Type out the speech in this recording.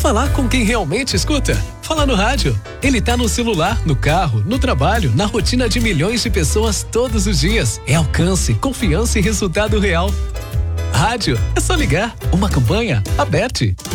falar com quem realmente escuta? Fala no rádio. Ele tá no celular, no carro, no trabalho, na rotina de milhões de pessoas todos os dias. É alcance, confiança e resultado real. Rádio, é só ligar. Uma campanha aberta.